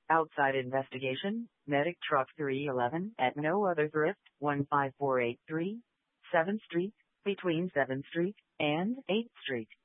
Outside investigation, medic truck 311 at no other thrift, 15483, 7th Street, between 7th Street and 8th Street.